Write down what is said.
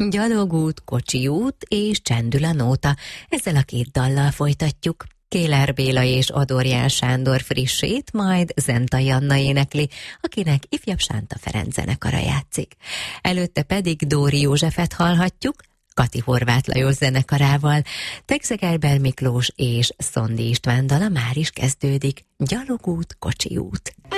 Gyalogút, kocsiút és csendül a nóta. Ezzel a két dallal folytatjuk. Kéler Béla és Adorján Sándor frissét, majd Zentai Anna énekli, akinek ifjabb Sánta Ferenc zenekara játszik. Előtte pedig Dóri Józsefet hallhatjuk, Kati Horváth Lajos zenekarával. Tegzegelber Miklós és Szondi István dala már is kezdődik. Gyalogút, kocsiút.